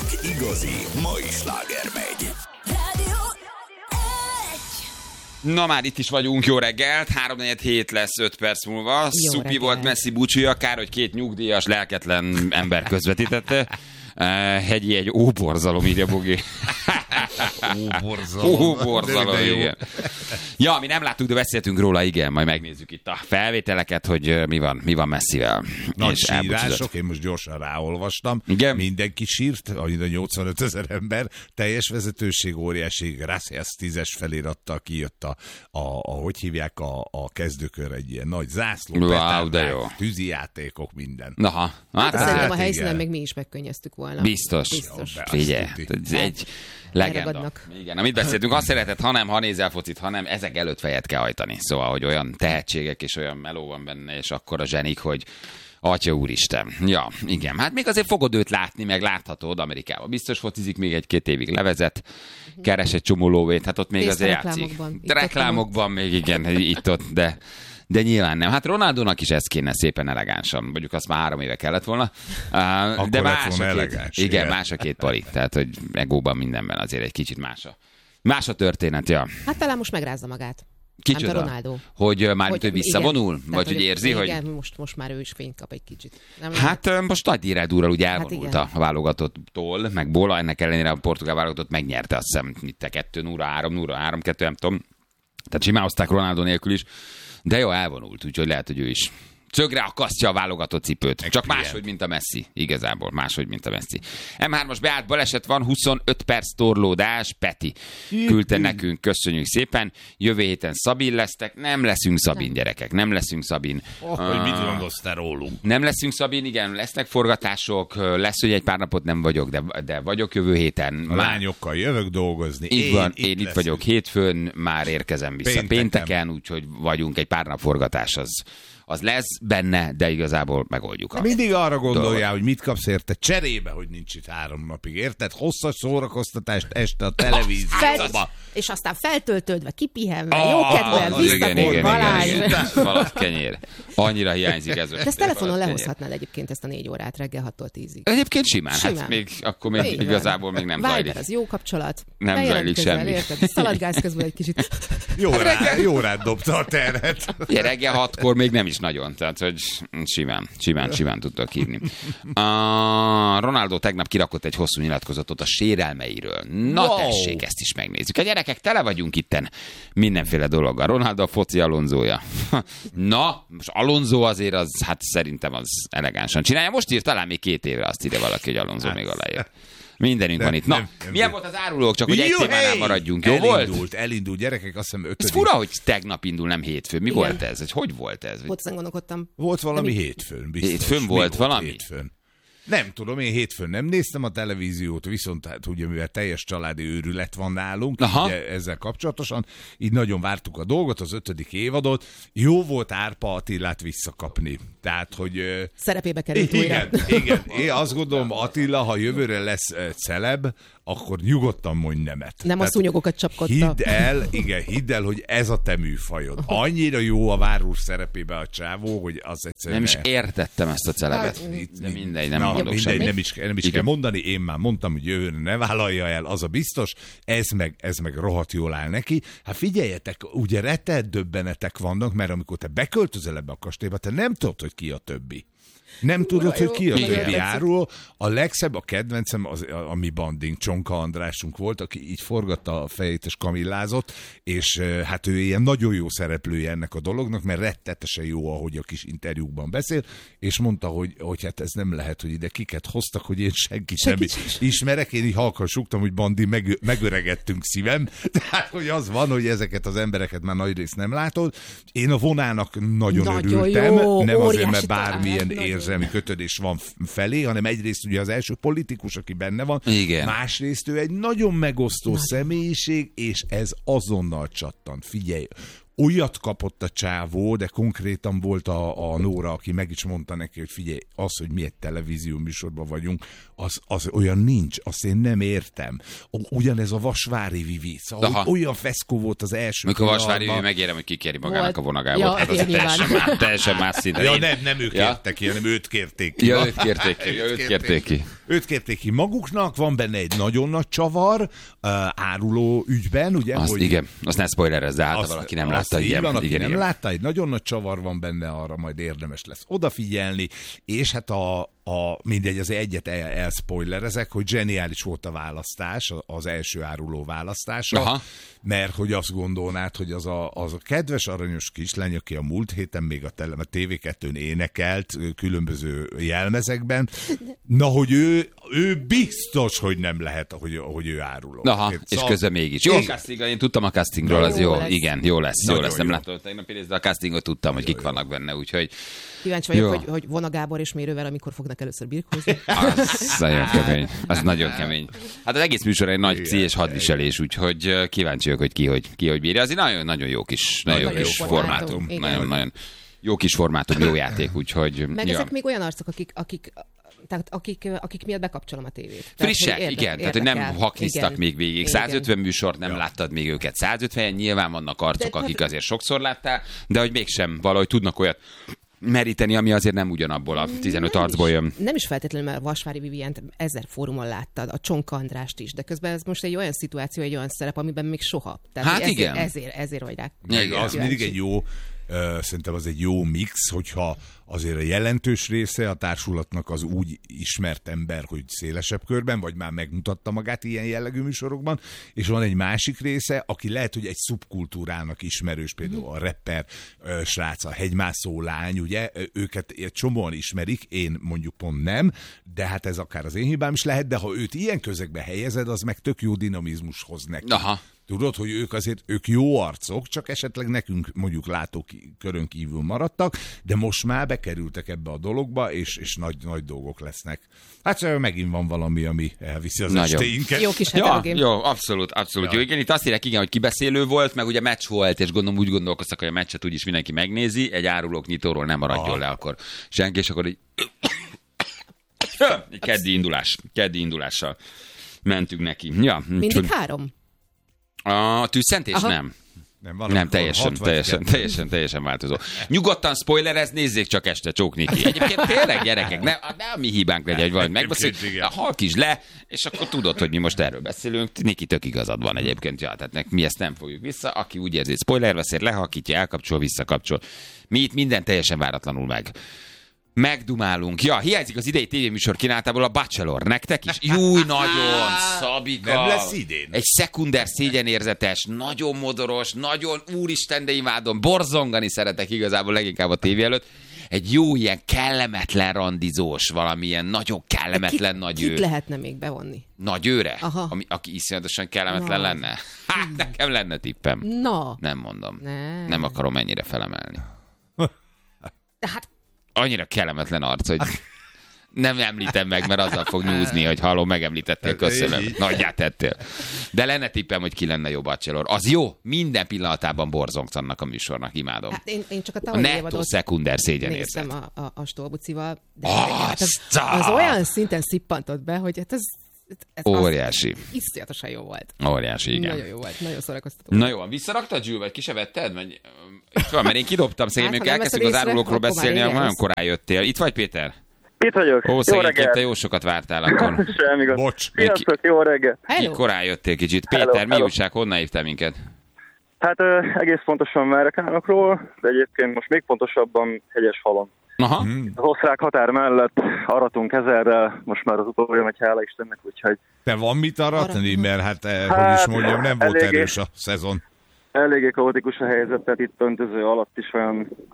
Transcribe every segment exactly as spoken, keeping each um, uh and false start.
igazi mai sláger megy. Na már itt is vagyunk, jó reggelt, háromnegyed hét lesz öt perc múlva. Jó Szupi reggelt. volt Messi búcsúja, kár, hogy két nyugdíjas, lelketlen ember közvetítette. Uh, hegyi egy óborzalom, írja Bogi. Óborzalom. Óborzalom, igen. Ja, mi nem láttuk, de beszéltünk róla, igen, majd megnézzük itt a felvételeket, hogy uh, mi van, mi van Messivel. Nagy És sírások, elbúcsúzott. én most gyorsan ráolvastam. Igen. Mindenki sírt, a nyolcvanöt ezer ember, teljes vezetőség, óriási, Gracias tízes felirattal kijött a, a, a hogy hívják, a, a kezdőkör egy ilyen nagy zászló, Wow, petárdák, de jó. tűzijátékok, minden. Naha. Hát, Hát, szerintem a igen. helyszínen még mi is megkönnyeztük volna. Biztos. Biztos. Jó, be. Figyelj, Azt ez egy legenda. Elragadnak. Igen, amit beszéltünk, azt szeretett, ha nem, ha nézel focit, hanem ezek előtt fejet kell hajtani. Szóval, hogy olyan tehetségek és olyan meló van benne, és akkor a zsenik, hogy Atya úristen. Ja, igen. Hát még azért fogod őt látni, meg láthatod Amerikában. Biztos focizik, még egy-két évig levezet, keres egy csomó lóvét, hát ott még Részt azért a játszik. reklámokban. De reklámokban még igen, itt-ott, de... De nyilván nem. Hát Ronaldónak is ez kéne szépen elegánsan. Mondjuk azt már három éve kellett volna. Uh, de lett más volna a két, elegáns, igen, igen. más a két pari. Tehát, hogy egóban mindenben azért egy kicsit más a, más a történet. Ja. Hát talán most megrázza magát. Kicsoda? Hát a Ronaldo. Hogy uh, mármint, hogy igen. visszavonul? Tehát, Vagy hogy érzi, hogy... Igen, most, most már ő is fényt kap egy kicsit. Nem Hát uh, most nagy irádúrral ugye elvonult Hát a válogatottól, meg Bola, ennek ellenére a portugál válogatott megnyerte, azt hiszem, itt a kettő nulla, három nulla, három kettő, nem tudom. Tehát simán hozták Ronaldo nélkül is. De jó, elvonult, úgyhogy lehet, hogy ő is szögre akasztja a válogatott cipőt. Csak Expient. máshogy, mint a Messi. Igazából máshogy, mint a Messi. em hármas beállt baleset van, huszonöt perc torlódás. Peti küldte nekünk, köszönjük szépen. Jövő héten Szabin lesztek. Nem leszünk Szabin, gyerekek. Nem leszünk Szabin. Oh, hogy mit gondolsz te rólunk? Nem leszünk Szabin, igen, lesznek forgatások. Lesz, hogy egy pár napot nem vagyok, de, de vagyok jövő héten. A lányokkal jövök dolgozni. Így én van, itt én itt leszek. vagyok hétfőn, már érkezem vissza pénteken, Pénteken. pénteken úgyhogy vagyunk, egy pár nap forgatás az, az lesz benne, de igazából megoldjuk. A... Mindig arra gondoljál, dolgot. hogy mit kapsz érte cserébe, hogy nincs itt három napig, érted? Hosszas szórakoztatást este a televízióba. Fel, és aztán feltöltődve, kipihenve, Ah, jó kedvel, az igen, visszakor, igen, Balázs. igen, igen. Falat kenyér. Annyira hiányzik ez. De ezt telefonon falat kenyér. lehozhatnád egyébként ezt a négy órát reggel hattól tízig. Egyébként simán, Simán. hát még, akkor még Így van. igazából még nem zajlik. Viber, az jó kapcsolat. Nem Bejelentkezel, zajlik semmi. Érted? Szaladgálsz közben egy kicsit. Jó, rá, jó rád dobta a terhet. Ugye reggel hatkor még nem is nagyon, tehát hogy simán, simán, simán tudtak hívni. A Ronaldo tegnap kirakott egy hosszú nyilatkozatot a sérelmeiről. Na Wow. tessék, ezt is megnézzük. A gyerekek, tele vagyunk itten mindenféle dologgal. Ronaldo a foci Alonzója. Na, most Alonso azért az, hát szerintem az elegánsan csinálja. Most írt talán még két évre, azt írja valaki, hogy Alonso Hát. még aláírt. Mindenünk Nem, van itt. Na, nem, nem, milyen nem. volt az árulók? Csak hogy egy Jó, témánál hey! maradjunk. Jó volt? Elindult, elindult, gyerekek, azt hiszem Ez ötödik. fura, hogy tegnap indul, nem hétfő. Mi Igen. volt ez? Hogy, hogy volt ez? Ott ezen gondolkodtam. Volt valami De mi- hétfőn, biztos. Hétfőn Mi volt valami? Hétfőn. Nem tudom, én hétfőn nem néztem a televíziót, viszont hát ugye mivel teljes családi őrület van nálunk, Aha. ugye ezzel kapcsolatosan, így nagyon vártuk a dolgot, az ötödik évadot. Jó volt Árpa Attilát visszakapni. Tehát, hogy... ö, Szerepébe került újra. igen, igen. Én azt gondolom, Attila, ha jövőre lesz ö, celeb, akkor nyugodtan mondj nemet. Nem a Tehát szúnyogokat csapkodta. Hidd el, igen, hidd el, hogy ez a te műfajod. Annyira jó a Várúr szerepébe a csávó, hogy az egyszerűen... Nem is értettem ezt a celebet. Hát, itt- De mindegy, nem Na, mondok mindegy, semmit. nem is, nem is Igen. kell mondani, én már mondtam, hogy jövőre ne vállalja el, az a biztos, ez meg, ez meg rohadt jól áll neki. Hát figyeljetek, ugye rettet döbbenetek vannak, mert amikor te beköltözel ebbe a kastélyba, te nem tudod, hogy ki a többi. Nem tudod, jó. hogy ki a Igen. többi áruló. A legszebb, a kedvencem, az, a, a mi banding, Csonka Andrásunk volt, aki így forgatta a fejét és kamillázott, és eh, hát ő ilyen nagyon jó szereplője ennek a dolognak, mert rettetesen jó, ahogy a kis interjúkban beszél, és mondta, hogy, hogy hát ez nem lehet, hogy ide kiket hoztak, hogy én senkit nem ismerek. Én így halkan súgtam, hogy bandi, meg, megöregettünk szívem. Tehát, hogy az van, hogy ezeket az embereket már nagy részt nem látod. Én a vonának nagyon, Nagyon örültem, jó, nem azért, óriási mert bármilyen talán, nagyon érzelmi kötődés van f- felé, hanem egyrészt ugye az első politikus, aki benne van, Igen. másrészt ő egy nagyon megosztó személyiség, és ez azonnal csattant. Figyelj, olyat kapott a csávó, de konkrétan volt a, a Nóra, aki meg is mondta neki, hogy figyelj, az, hogy mi egy televízió műsorban vagyunk, az, az olyan nincs, azt én nem értem. Ugyanez a Vasvári Vivi, szóval olyan feszkó volt az első. Mikor Vasvári Vivi megérem, hogy kikéri magának a vonagából. Ja, hát az teljesen, más, teljesen más szinte. Ja, nem, nem ők ja. kértek ki, hanem őt kérték ki. Ja, őt kérték ki. Ja, őt kérték ki. Őt kérték ki maguknak, van benne egy nagyon nagy csavar, uh, áruló ügyben, ugye? Azt, hogy igen, azt ne spoilerezze, hát azt, valaki nem azt látta. Igen, van, aki igen, nem igen. látta, egy nagyon nagy csavar van benne, arra majd érdemes lesz odafigyelni, és hát a, a mindegy, az egyet el, elspoilerezek, hogy zseniális volt a választás, az első áruló választása, aha. mert hogy azt gondolnád, hogy az a, az a kedves aranyos kislány, aki a múlt héten még a, tele, a té vé kettőn énekelt különböző jelmezekben, na, hogy ő, ő biztos, hogy nem lehet, hogy, hogy ő áruló. Aha, Én, és szóval, közben mégis. Jó, a casting, én tudtam a castingról, az jó, jó lesz. igen, jó lesz, jó Nagyon lesz. Nem jó. láttam tegnap, de a castingot tudtam, hogy kik vannak benne, úgyhogy Kíváncsi vagyok, jó. hogy, hogy Vona Gábor és Mérővel, amikor fognak először birkózni. az nagyon kemény. Az nagyon kemény. Hát az egész műsor egy nagy pszichés hadviselés, úgyhogy kíváncsi vagyok, hogy ki hogy, ki, hogy bírja. Az egy nagyon, nagyon jó kis, nagyon jó Nagyon kis jó formátum. formátum. Igen. Nagyon, nagyon jó kis formátum, jó játék, úgyhogy... Meg ja. ezek még olyan arcok, akik, akik, tehát akik, akik miatt bekapcsolom a tévét. Frissek, Tehát, hogy igen, tehát hogy nem érdekel. haknisztak Igen. még végig. Igen. százötven műsort nem ja. láttad még őket. százötvenen nyilván vannak arcok, De, akik hát- azért sokszor láttál, de hogy mégsem valahogy tudnak olyat meríteni, ami azért nem ugyanabból a tizenöt Nem arcból is- jön. Nem is feltétlenül, mert Vasvári Vivient ezer fórumon láttad, a Csonka Andrást is, de közben ez most egy olyan szituáció, egy olyan szerep, amiben még soha. Tehát Hát ezért, igen. Ezért, ezért vagy rá. Meg Igen. az mindig egy jó, uh, szerintem az egy jó mix, hogyha azért a jelentős része a társulatnak az úgy ismert ember, hogy szélesebb körben, vagy már megmutatta magát ilyen jellegű műsorokban, és van egy másik része, aki lehet, hogy egy szubkultúrának ismerős, például a rapper uh, srác, a hegymászó lány, ugye, őket egy csomóan ismerik, én mondjuk pont nem, de hát ez akár az én hibám is lehet, de ha őt ilyen közegbe helyezed, az meg tök jó dinamizmus hoz neki. Aha. Tudod, hogy ők azért, ők jó arcok, csak esetleg nekünk mondjuk látókörön kívül maradtak, de most már bekerültek ebbe a dologba, és, és nagy, nagy dolgok lesznek. Hát megint van valami, ami elviszi az Nagyon. estéinket. Jó kis Ja, heterogén. jó, abszolút, abszolút. Ja. Jó, igen, itt azt írják, igen, hogy kibeszélő volt, meg ugye meccs volt, és gondolom úgy gondolkoztak, hogy a meccset úgyis mindenki megnézi, egy árulók nyitóról nem maradjon Aha. le akkor senki, és akkor így... egy keddi indulás, keddi indulással mentünk neki. Ja, Mindig úgyhogy- három? A tűzszentés Aha. nem. Nem, Nem, teljesen, teljesen, teljesen, teljesen változó. Nyugodtan spoilerez, nézzék csak este, csók Niki. Egyébként tényleg, gyerekek, ne, ne a mi hibánk legyen, hogy valamit megbeszéljük, igen. halkítsd le, és akkor tudod, hogy mi most erről beszélünk. Niki tök igazad van egyébként, ja, tehát nek- mi ezt nem fogjuk vissza. Aki úgy érzi, hogy spoiler veszély, lehalkítja, elkapcsol, visszakapcsol. Mi itt minden teljesen váratlanul meg. Megdumálunk. Ja, hiányzik az idei tévéműsor kínálatából a Bachelor. Nektek is? Júj, nagyon, Szabika. Nem lesz idén. Egy szekunder szégyenérzetes, nagyon modoros, nagyon úristen, de imádom, borzongani szeretek igazából leginkább a tévé előtt. Egy jó ilyen kellemetlen randizós, valamilyen nagyon kellemetlen Kit- nagy Kit ő. lehetne még bevonni? Nagy őre? Aha. Ami, aki iszonyatosan kellemetlen Na. lenne? Hát, nekem lenne tippem. Na, Nem mondom. Ne. Nem akarom ennyire felemelni. de hát Annyira kellemetlen arc, hogy nem említem meg, mert azzal fog nyúzni, hogy hallom, megemlítettél, köszönöm. Nagyját tettél. De lenne tippem, hogy ki lenne jó Bachelor. Az jó, minden pillanatában borzongsz annak a műsornak, imádom. hát én, én csak a A tavalyi nettó évadot szekunder szégyenérzet. néztem a, a, a Stolbucival, de Azt hát az, a- az olyan szinten szippantott be, hogy hát ez, ez Óriási. Az iszonyatosan jó volt. Óriási, igen. Nagyon jó volt, nagyon szórakoztató. Na jó, visszaraktad, Zsül, vagy ki se vetted? Vagy, itt van, mert én kidobtam, szegény, Hát, amikor ha nem elkezdtünk az veszed észre, árulókról akkor már beszélni, régen nagyon lesz. korán jöttél. Itt vagy, Péter? Itt vagyok. Ó, Jó szegényként, reggelt. te jó sokat vártál akkor. Semmi gond. Bocs. Sziasztok, jó reggel. Ki Hello. korán jöttél kicsit. Hello, Péter, mi hello. újság, honnan hívtál minket? Hát ö, egész pontosan Merekánokról, de egyébként most még pontosabban Hegyesfalon. Aha. Az osztrák határ mellett aratunk ezerrel, most már az utolsó megy, hála Istennek, úgyhogy Te van mit aratni? Mert hát, eh, hogy Hát, is mondjam, nem volt eléggé. erős a szezon. eléggé kaotikus a helyzet, tehát itt öntöző alatt is olyan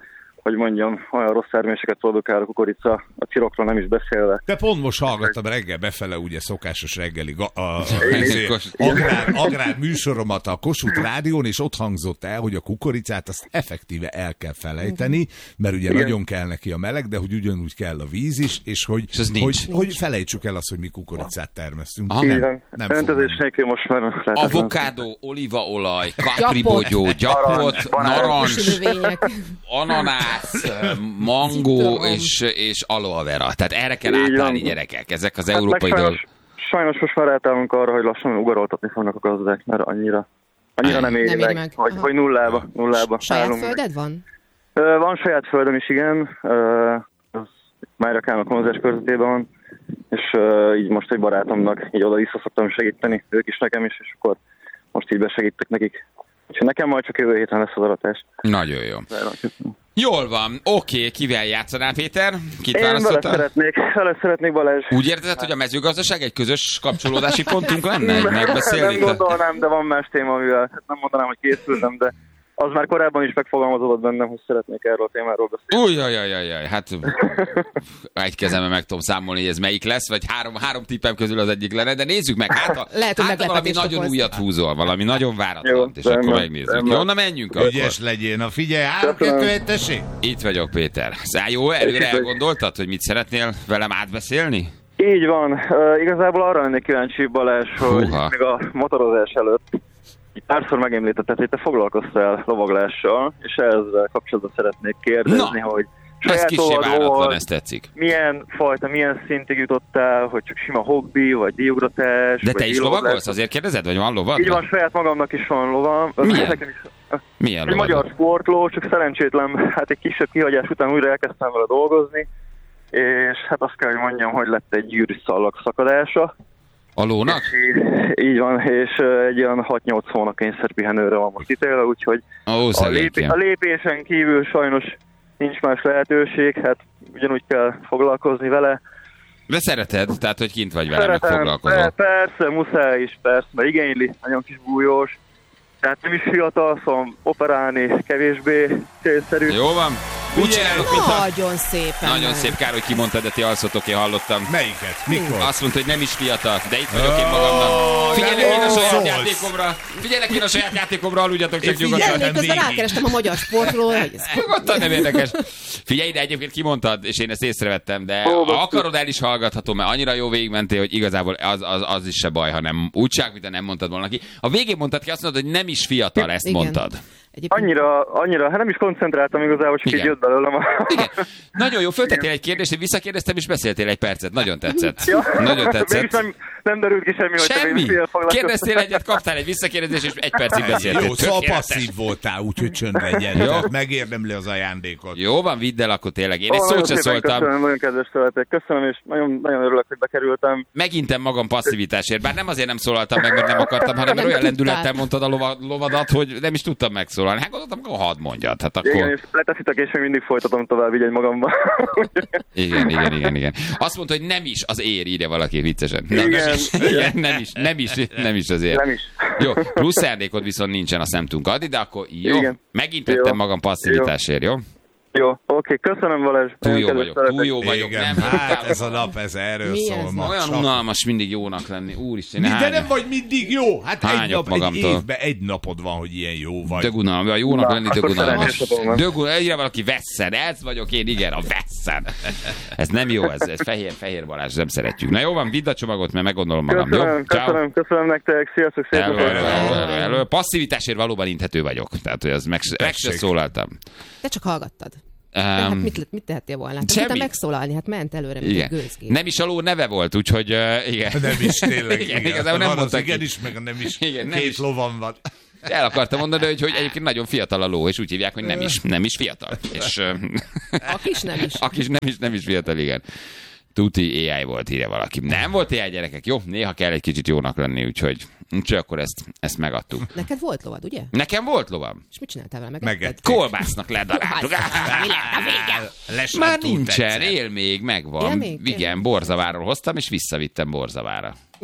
hogy mondjam, olyan rossz terméseket produkál a kukorica, a cirokról nem is beszélve. De pont most hallgattam reggel befele, ugye szokásos reggeli ga- a, a, Én- a, agrár, agrár műsoromat a Kossuth Rádión, és ott hangzott el, hogy a kukoricát azt effektíve el kell felejteni, mert ugye Igen. nagyon kell neki a meleg, de hogy ugyanúgy kell a víz is, és hogy, És az nincs. hogy, hogy felejtsük el azt, hogy mi kukoricát termesztünk. Aha. Így nem, van. nem Öntözés fogom. nélkül most már lehetetlen. Avokádó, olívaolaj, kapribogyó, Gyapot. gyapot, Narancs, narancs, Növények. ananász, mangó Citrom. és, és aloe vera. Tehát erre kell Így van. átállni, gyerekek. Ezek az Hát meg európai dolgok. sajnos, sajnos most már átállunk arra, hogy lassan ugaroltatni fognak a gazdák, mert annyira, annyira nem éri Nem éri meg, meg. Hogy, Aha. hogy nullába, nullába. Saját állunk meg. földed van? Ö, Van saját földem is, igen. Ö, Az Májrakán a konzers körzetében van, és ö, így most egy barátomnak így oda-vissza szoktam segíteni, ők is nekem is, és akkor most így besegítek nekik. Úgyhogy nekem majd csak jövő héten lesz az aratás. Nagyon jó. Jól van, oké, kivel játszanál, Péter? Kit Én vele választottál? szeretnék, vele szeretnék Balázs. Úgy érzed, hogy a mezőgazdaság egy közös kapcsolódási pontunk lenne? Egy Nem megbeszélni? gondolnám, de van más téma, amivel hát nem mondanám, hogy készültem, de az már korábban is megfogalmazódott bennem, hogy szeretnék erről a témáról beszélni. Újjajajajaj, hát egy kezemben meg tudom számolni, hogy ez melyik lesz, vagy három, három tippem közül az egyik lenne, de nézzük meg, hát, a, Lehet, hogy hát a valami meglepetést nagyon okoz. újat húzol, valami nagyon váratlan, Jó, és rendben, akkor megnézzük. rendben. Jó, na menjünk akkor. Ügyes legyél, na figyelj, három kettő egy, tessék! Itt vagyok, Péter. Szá, jó, előre elgondoltad, hogy mit szeretnél velem átbeszélni? Így van. Uh, igazából arra lennék kíváncsi, Balázs, hogy Húha. még a motorozás előtt így párszor megemlítetted, hogy te foglalkoztál lovaglással, és ezzel kapcsolatban szeretnék kérdezni, Na, hogy Ez saját kicsi váratlan, lovadról ez tetszik. milyen fajta, milyen szintig jutottál, hogy csak sima hobbi, vagy díjugratás, De vagy te is díjlovaglás? lovagolsz? Azért kérdezed, vagy van lovad? Így van, saját magamnak is van lovam. Milyen? Nekem is, Milyen egy lovad? magyar sportló, csak szerencsétlen, hát egy kisebb kihagyás után újra elkezdtem vele dolgozni, és hát azt kell, hogy mondjam, hogy lett egy gyűrűszallag szakadása. A lónak? Így van, és ö, egy olyan hat-nyolc hónap kényszerpihenőre van most ítélve, úgyhogy Ó, a, lép- szegénykém. a lépésen kívül sajnos nincs más lehetőség, hát ugyanúgy kell foglalkozni vele. De szereted, tehát hogy kint vagy vele, meg Szeretem, foglalkozol. per- persze, muszáj is, persze, mert igényli, nagyon kis bújós. Tehát nem is fiatal, szóval operálni kevésbé célszerű. Jó van. Úgy csinálok, mintha... Nagyon szépen. Nagyon szép, kár, hogy kimondtad, de ti alszotok, én hallottam. Melyiket? Mikor? Azt mondta, hogy nem is fiatal, de itt vagyok én magamnak. Figyelnek én a saját szólsz. játékomra. Figyelnek én a saját játékomra, aludjatok csak Én nyugodtan. figyelem. Én közben végig. rákerestem a magyar sportról, hogy ez Nyugodtan, nem érdekes. Figyelj, de egyébként kimondtad, és én ezt észrevettem, de Ó, ha basszus. akarod, el is hallgatható, mert annyira jó végigmentél, hogy igazából az, az, az is se baj, hanem úgyság, mint nem mondtad volna ki. A végén mondtad ki, azt mondod, hogy nem is fiatal, ezt Igen. mondtad. Egyébként Annyira, annyira, hát nem is koncentráltam igazából, csak Igen. így jött belőlem a... Igen. Nagyon jó, föltettél egy kérdést, én visszakérdeztem, és beszéltél egy percet. Nagyon tetszett. Ja. Nagyon Mégis tetszett. nem, nem derült ki semmi, hogy te Semmi. még fél foglalkoztál. Kérdeztél egyet, kaptál egy visszakérdezést, és egy percig beszéltél. Jó, szóval Tökéletes. passzív voltál, úgyhogy csöndben legyen. Jó. Tehát megérdemli az ajándékot. Jó van, vidd el akkor tényleg. Én Ó, egy szót nagyon se szépen szóltam. Köszönöm, nagyon kedves tőletek. Köszönöm, és nagyon, nagyon örülök, hogy bekerültem. Megintem magam passzivitásért, bár nem azért nem szólaltam meg, mert nem akartam, hanem mert Nem olyan tudtál. lendülettel mondtad a lova, lovadat, hogy nem is tudtam megszólalni. Hát gondoltam, akkor hadd mondjad. Hát Igen, akkor... és leteszitek, és még mindig folytatom tovább így egy magamba. Igen, igen, igen, igen. Azt mondta, hogy nem is az ér, írja valaki viccesen. Nem, Igen, nem is, igen, nem is, nem is, nem is az ér. Nem is. Jó, plusz szándékod viszont nincsen, azt nem tudunk adni, de akkor jó. Igen. Megint tettem Jó. magam passzivitásért, jó? Jó, oké, köszönöm Balázs. Túl Nagyon jó kedves vagyok, tőletek. túl jó vagyok. Igen, Nem, hát utálok. ez a nap, ez erről Mi szól ez? ma. Olyan Csak- unalmas mindig jónak lenni. Úristen, Mi, de hány- nem vagy mindig jó. Hát egy, Hányok nap, egy magamtól. évben egy napod van, hogy ilyen jó vagy. Dögunalmas, a jónak Na, lenni akkor dögunalmas. szerencsés volna. Dögun, írja valaki vesszen, ez vagyok én, igen, a vesszen. Ez nem jó, ez, ez fehér, fehér Balázs, nem szeretjük. Na jó van, vidd a csomagot, mert meggondolom magam, jó? Köszönöm, köszönöm, köszönöm nektek. Sziasztok, szép Elő, elő, napot. elő, elő, elő. Passzivitásért valóban inthető vagyok. Tehát, hogy az meg, meg se Tessék. szólaltam. te csak hallgattad. De hát Um, mit, mit tehettél volna? Hát semmi. nem megszólalni, hát ment előre, mint igen. egy gőzgép. Nem is a ló neve volt, úgyhogy uh, igen. Nem is, tényleg. Igen, Igen, igazából nem van az mondta ki. igen is, meg a nem is. Igen, nem Két is. lovam van. El akartam mondani, hogy, hogy egyébként nagyon fiatal a ló, és úgy hívják, hogy nem is, nem is fiatal. És uh, A kis nem is. aki is nem is, nem is fiatal, igen. Tuti á i volt, írja valaki. Nem volt á i, gyerekek, jó? Néha kell egy kicsit jónak lenni, úgyhogy, úgyhogy akkor ezt, ezt megadtuk. Neked volt lovad, ugye? Nekem volt lovam. És mit csináltál vele? Megetted. Megetted? Kolbásznak ledaráltuk. Mi lett a vége? Les Már nem túl nincsen, tetszett. él még, megvan. Él még? Igen, Borzaváról hoztam, és visszavittem Borzavára.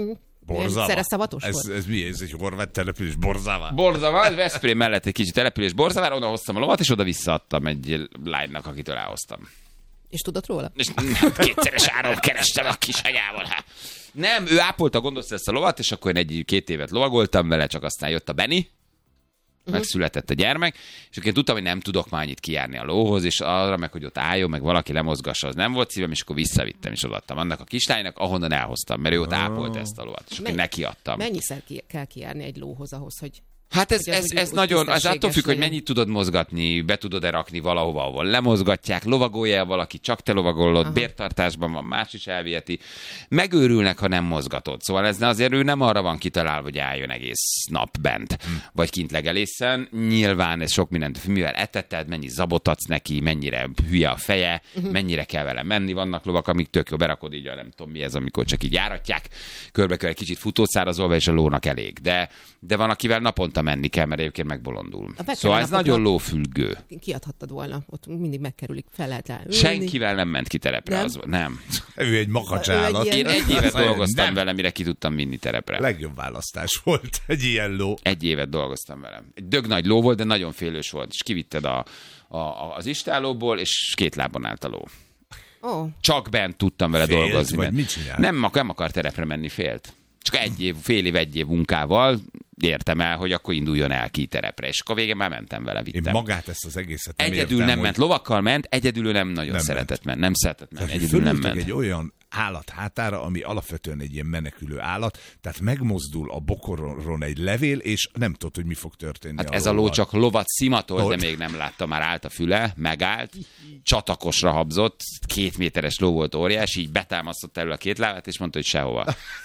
Borzava? Szereszavatos ez, volt? ez mi? Ez egy horvát település? Borzava? Borzava, Veszprém mellett egy kicsi település Borzavára, oda hoztam a lovat, és oda visszaadtam egy lánynak, akitől elhoztam. És tudod róla? És nem, kétszeres áron kerestem a kisanyával. Hát. Nem, ő ápolta, gondolsz ezt a lovat, és akkor én egy-két évet lovagoltam vele, csak aztán jött a Benni, uh-huh. megszületett a gyermek, és akkor én tudtam, hogy nem tudok már annyit kijárni a lóhoz, és arra meg, hogy ott álljon, meg valaki lemozgassa, az nem volt szívem, és akkor visszavittem, és odaadtam annak a kislánynak, ahonnan elhoztam, mert ő ott ápolt ezt a lovat, és akkor nekiadtam. Mennyiszer ki, kell kijárni egy lóhoz ahhoz, hogy... Hát ez, ez, ez, úgy, ez úgy nagyon, az attól függ, hogy legyen. mennyit tudod mozgatni, be tudod-e rakni valahova, ahol lemozgatják, lovagolja valaki, csak te lovagolod, aha. bértartásban van, más is elviheti. Megőrülnek, ha nem mozgatod. Szóval ez azért ő nem arra van kitalálva, hogy álljon egész nap bent, hm. vagy kint legelészen. Nyilván ez sok mindent, mivel eteted, mennyi zabot adsz neki, mennyire hülye a feje, uh-huh. mennyire kell vele menni. Vannak lovak, amik tök jó, berakod így, nem tudom mi ez, amikor csak így járatják, körbe-körbe egy kicsit futószárazolva, és a lónak elég. De, de van, akivel naponta menni kell, mert egyébként megbolondul. Szóval ez nagyon lófüggő. Kiadhattad volna, ott mindig megkerülik, fel lehet rá. Senkivel nem ment ki terepre. Nem? Az, nem. Ő egy makacsállat. Ő egy Én egy évet dolgoztam nem. vele, mire ki tudtam vinni terepre. Legjobb választás volt egy ilyen ló. Egy évet dolgoztam vele. Egy dög nagy ló volt, de nagyon félős volt. És kivitted a, a, a, az istállóból, és két lábon állt a ló. Oh. Csak bent tudtam vele Félt, dolgozni. vagy mit csinál? Nem, nem akar terepre menni, félt. Csak egy év, fél év, egy év munkával értem el, hogy akkor induljon el ki terepre. És akkor végén már mentem vele, vittem. Én magát ezt az egészet nem Egyedül értem, nem hogy... ment, lovakkal ment, egyedül ő nem nagyon Nem szeretett menni. Nem szeretett menni, Tehát, egyedül nem fölültek ment. egy olyan állat hátára, ami alapvetően egy ilyen menekülő állat, tehát megmozdul a bokoron egy levél, és nem tudod, hogy mi fog történni. Hát a ez a ló lóval. csak lovat szimatol, Hogy? de még nem látta, már állt a füle, megállt, csatakosra habzott, két méteres ló volt óriás, így betámasztott elő a két lábát, és mondta, hogy sehova.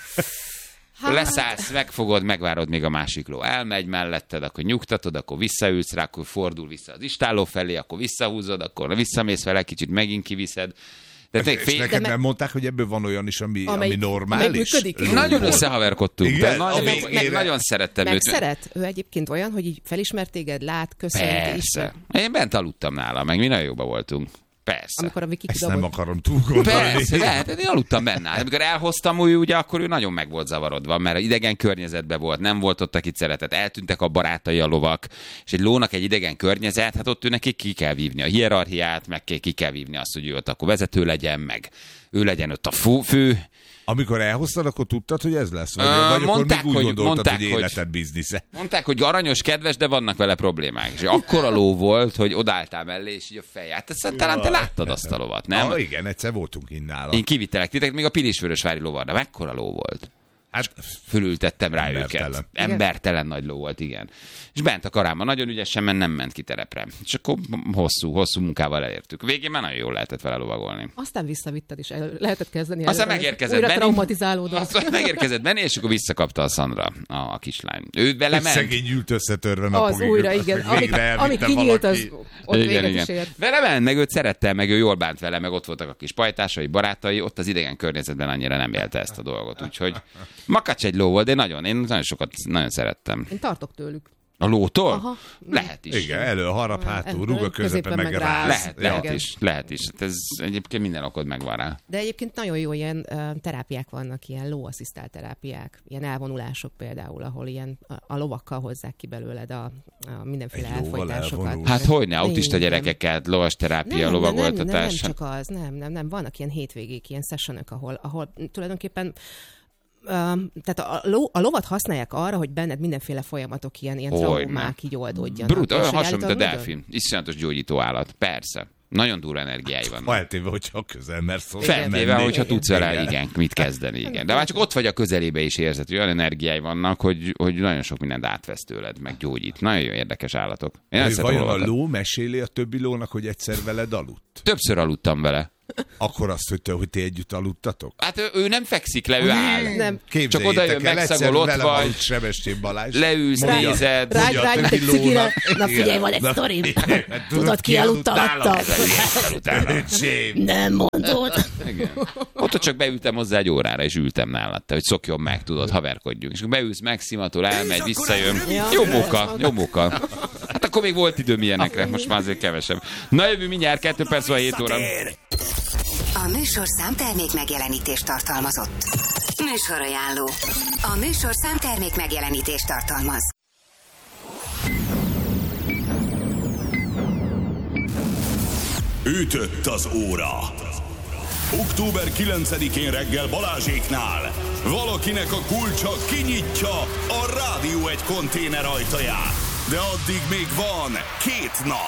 Hát. Leszállsz, megfogod, megvárod, még a másik ló elmegy melletted, akkor nyugtatod, akkor visszaülsz rá, akkor fordul vissza az istálló felé, akkor visszahúzod, akkor visszamész vele, kicsit megint kiviszed. De És fél... neked me- nem mondták, hogy ebből van olyan is, ami, Amely- ami normális? amely működik? Ló Nagyon volt. összehaverkodtunk, Igen? de nagyon, A meg, végére- nagyon szerettem Meg őt. szeret? Ő egyébként olyan, hogy így felismert téged, lát, köszönt, Persze. ismer. Én bent aludtam nála, meg mi nagyon jóban voltunk. Persze. Amikor a Viki Ezt nem kidobott. akarom túl gondolni. Persze, lehet, én aludtam benne. Amikor elhoztam, ő, ugye, akkor ő nagyon meg volt zavarodva, mert idegen környezetben volt, nem volt ott, akit szeretett, eltűntek a barátai, a lovak, és egy lónak egy idegen környezet, hát ott ő neki ki kell vívni a hierarchiát, meg ki kell vívni azt, hogy ő ott akkor vezető legyen, meg ő legyen ott a fő, fő. Amikor elhoztad, akkor tudtad, hogy ez lesz? Vagy, Ö, vagy akkor mondták, még úgy hogy- gondoltad, mondták, hogy hogy- életed biznisze? Mondták, hogy aranyos, kedves, de vannak vele problémák. És akkora ló volt, hogy odálltál mellé, és így a fej. Hát ezt talán te láttad azt a lovat, nem? Ah, igen, egyszer voltunk innála. Én kivittelek titeket, még a Pilisvörösvári lovarra. Mekkora ló volt? Hát, Fölültettem rá Embertelen. őket. Embertelen nagy ló volt, igen. És bent a karámban nagyon ügyesen, mert nem ment ki terepre. És akkor hosszú, hosszú munkával elértük. Végén már nagyon jól lehetett vele lovagolni. Aztán visszavitted, és el, lehetett kezdeni. Aztán előre. megérkezett Újra Benni. traumatizálódott. Aztán megérkezett Benni, és akkor visszakapta a Szandra, a, a kislány. Ő vele ment. szegény ült összetörve Az napokig. újra, Azt igen. meg Amit, végre amit elvitte kinyílt, valaki. az ott Igen, véget igen. is ért. Vele ment, meg őt szerette, meg ő jól bánt vele, meg ott voltak a kis pajtásai, barátai, ott az idegen környezetben annyira nem élte ezt a dolgot. Úgyhogy makacs egy ló volt, de nagyon, én nagyon sokat, nagyon szerettem. Én tartok tőlük. A lótól? Aha. Lehet is. Igen, elő, harap, hátul, Ebből rúg a közepe, középen meg meg ráz. ráz. Lehet, lehet Igen. is, lehet is. Hát ez egyébként minden okod megvan rá. De egyébként nagyon jó ilyen uh, terápiák vannak, ilyen lóasszisztált terápiák, ilyen elvonulások például, ahol ilyen a, a lovakkal hozzák ki belőled a, a mindenféle Egy lóval elfolytásokat. elvonul. Hát hogyne, autista Igen. gyerekeket, lovas terápia, nem, nem, nem, nem, nem lovagoltatás. csak az, nem, nem, nem, vannak ilyen hétvégék, ilyen sessionök, ahol, ahol tulajdonképpen Um, tehát a, ló, a lovat használják arra, hogy benned mindenféle folyamatok, ilyen, ilyen Hogyne. traumák így oldódjanak. Brut, És olyan hogy hasonló, mint a állítólag delfin. Iszonyatos gyógyító állat. Persze. Nagyon durva energiái vannak. Feltéve, hogyha közel mersz hozzá Feltéve, menni. hogyha tudsz vele, Igen. igen, mit kezdeni, igen. De már csak ott vagy a közelébe is érzed, hogy olyan energiái vannak, hogy, hogy nagyon sok mindent átvesz tőled, meg gyógyít. Nagyon jó érdekes állatok. Én Hogy ezt vajon a lovakat. ló meséli a többi lónak, hogy egyszer veled aludt? Többször aludtam vele. Akkor azt, hogy, te, hogy ti együtt aludtatok? Hát ő, ő nem fekszik le, ő áll. Nem. Csak oda jön, Képzeljétek el, egyszer megszagol, ott velem vagy. aludt Sebestyén Balázs. Leülsz, Mondja- nézed. Rágy, mondja a rágy, többi egy cigire. lónak. Na figyelj, van egy Na, sztorim. igen, Tudod, ki aludta alatta? Öcsém. Nem mondod. Igen. Ott csak beültem hozzá egy órára, és ültem nálad, hogy szokjon meg, tudod, haverkodjunk. És akkor beülsz meg, szimatol, elmegy, visszajön. Ja. Jó móka, jó móka. Hát akkor még volt időm ilyenekre, most már azért kevesebb. Na jövő mindjárt, kettő perc van hét óra. A műsorszám termék megjelenítést tartalmazott. Műsorajánló. A műsorszám termék megjelenítést tartalmaz. Ütött az óra. október kilencedikén reggel Balázséknál valakinek a kulcsa kinyitja a Rádió egy konténer ajtaját. De addig még van két nap.